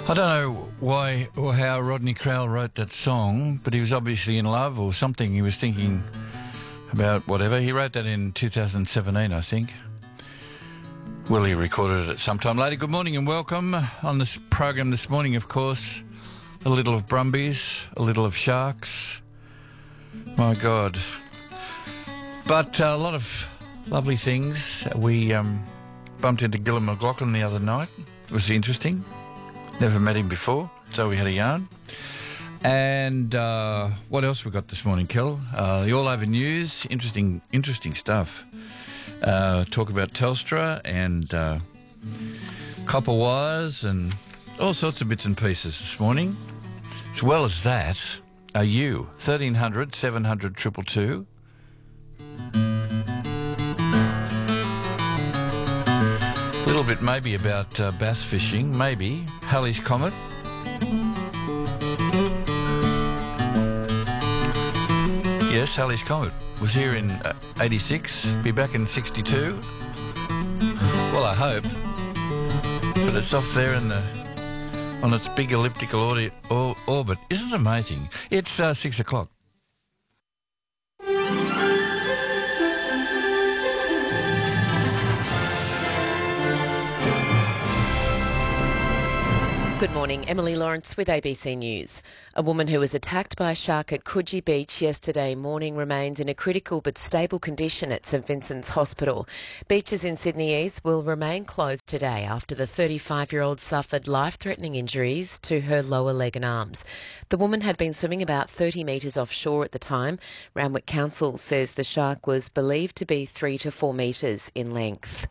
I don't know why or how Rodney Crowell wrote that song, but he was obviously in love or something. He was thinking about whatever. He wrote that in 2017, I think. Willie recorded it at some time later. Good morning and welcome. On this program this morning, of course, a little of Brumbies, a little of Sharks. My God. But a lot of lovely things. We bumped into Gillon McLachlan the other night. It was interesting. Never met him before, so we had a yarn. And what else we got this morning, Kel? The All Over News, interesting stuff. Talk about Telstra and copper wires and all sorts of bits and pieces this morning. As well as that, are you? 1300 700 222. A little bit maybe about bass fishing, maybe. Halley's Comet. Yes, Halley's Comet was here in 86, be back in 62. Well, I hope. But it's off there on its big elliptical orbit. Isn't it amazing? It's 6 o'clock. Good morning, Emily Lawrence with ABC News. A woman who was attacked by a shark at Coogee Beach yesterday morning remains in a critical but stable condition at St Vincent's Hospital. Beaches in Sydney East will remain closed today after the 35-year-old suffered life-threatening injuries to her lower leg and arms. The woman had been swimming about 30 metres offshore at the time. Randwick Council says the shark was believed to be 3 to 4 metres in length.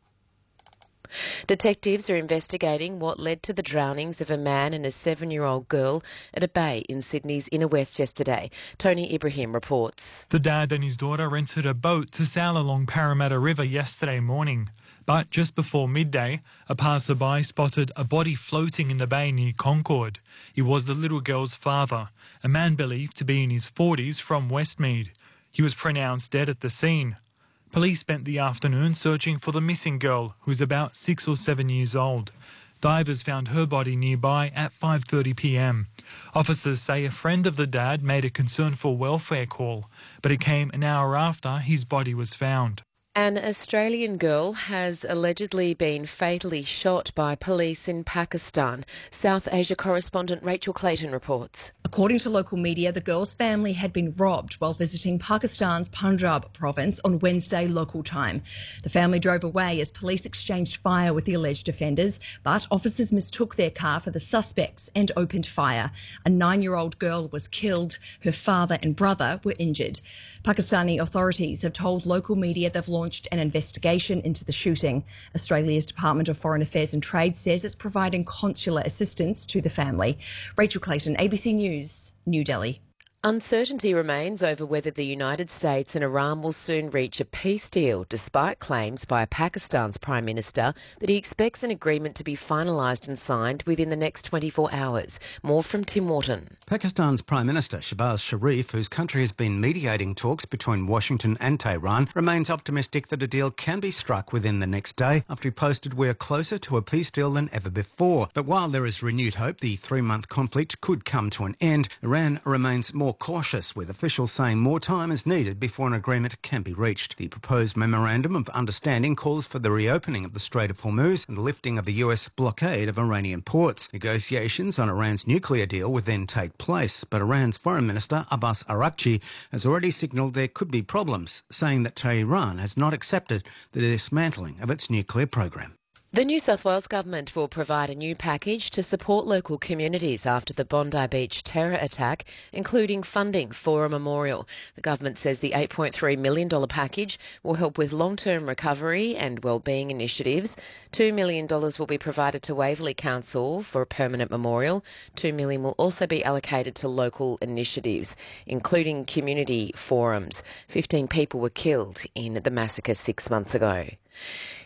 Detectives are investigating what led to the drownings of a man and a 7-year-old girl at a bay in Sydney's inner west yesterday. Tony Ibrahim reports. The dad and his daughter rented a boat to sail along Parramatta River yesterday morning. But just before midday, a passerby spotted a body floating in the bay near Concord. It was the little girl's father, a man believed to be in his 40s from Westmead. He was pronounced dead at the scene. Police spent the afternoon searching for the missing girl, who is about 6 or 7 years old. Divers found her body nearby at 5:30 p.m. Officers say a friend of the dad made a concern for welfare call, but it came an hour after his body was found. An Australian girl has allegedly been fatally shot by police in Pakistan. South Asia correspondent Rachel Clayton reports. According to local media, the girl's family had been robbed while visiting Pakistan's Punjab province on Wednesday local time. The family drove away as police exchanged fire with the alleged offenders, but officers mistook their car for the suspects and opened fire. A 9-year-old girl was killed. Her father and brother were injured. Pakistani authorities have told local media they've launched an investigation into the shooting. Australia's Department of Foreign Affairs and Trade says it's providing consular assistance to the family. Rachel Clayton, ABC News, New Delhi. Uncertainty remains over whether the United States and Iran will soon reach a peace deal, despite claims by Pakistan's Prime Minister that he expects an agreement to be finalised and signed within the next 24 hours. More from Tim Wharton. Pakistan's Prime Minister Shehbaz Sharif, whose country has been mediating talks between Washington and Tehran, remains optimistic that a deal can be struck within the next day after he posted, "We are closer to a peace deal than ever before." But while there is renewed hope the 3-month conflict could come to an end, Iran remains more cautious, with officials saying more time is needed before an agreement can be reached. The proposed memorandum of understanding calls for the reopening of the Strait of Hormuz and the lifting of the US blockade of Iranian ports. Negotiations on Iran's nuclear deal would then take place, but Iran's Foreign Minister Abbas Araghchi has already signalled there could be problems, saying that Tehran has not accepted the dismantling of its nuclear program. The New South Wales Government will provide a new package to support local communities after the Bondi Beach terror attack, including funding for a memorial. The government says the $8.3 million package will help with long-term recovery and wellbeing initiatives. $2 million will be provided to Waverley Council for a permanent memorial. $2 million will also be allocated to local initiatives, including community forums. 15 people were killed in the massacre 6 months ago.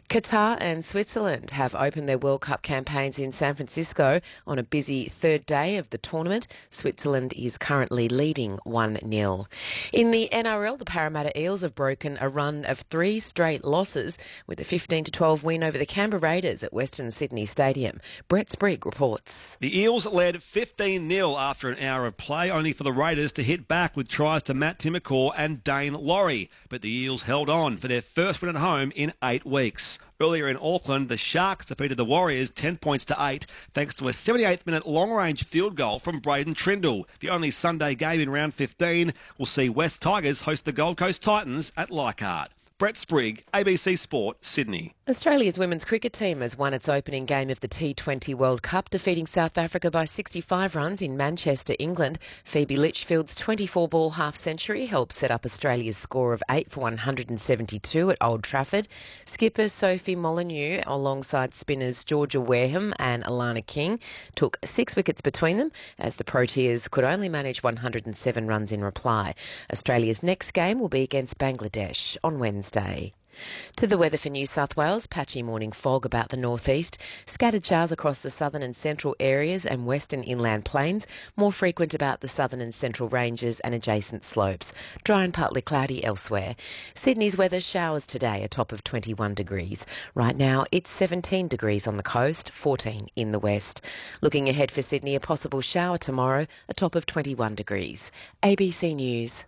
Qatar and Switzerland have opened their World Cup campaigns in San Francisco on a busy third day of the tournament. Switzerland is currently leading 1-0. In the NRL, the Parramatta Eels have broken a run of 3 straight losses with a 15-12 win over the Canberra Raiders at Western Sydney Stadium. Brett Sprigg reports. The Eels led 15-0 after an hour of play, only for the Raiders to hit back with tries to Matt Timmacore and Dane Laurie. But the Eels held on for their first win at home in 8 weeks. Earlier in Auckland, the Sharks defeated the Warriors 10 points to 8 thanks to a 78th minute long-range field goal from Braden Trindle. The only Sunday game in round 15 will see West Tigers host the Gold Coast Titans at Leichhardt. Brett Sprigg, ABC Sport, Sydney. Australia's women's cricket team has won its opening game of the T20 World Cup, defeating South Africa by 65 runs in Manchester, England. Phoebe Litchfield's 24-ball half-century helped set up Australia's score of 8 for 172 at Old Trafford. Skipper Sophie Molyneux, alongside spinners Georgia Wareham and Alana King, took 6 wickets between them as the Proteas could only manage 107 runs in reply. Australia's next game will be against Bangladesh on Wednesday. To the weather for New South Wales, patchy morning fog about the northeast, scattered showers across the southern and central areas and western inland plains, more frequent about the southern and central ranges and adjacent slopes. Dry and partly cloudy elsewhere. Sydney's weather, showers today, a top of 21 degrees. Right now it's 17 degrees on the coast, 14 in the west. Looking ahead for Sydney, a possible shower tomorrow, a top of 21 degrees. ABC News.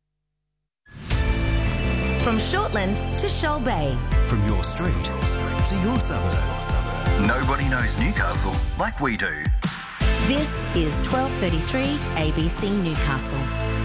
From Shortland to Shoal Bay. From your street to your suburb. Nobody knows Newcastle like we do. This is 12:33 ABC Newcastle.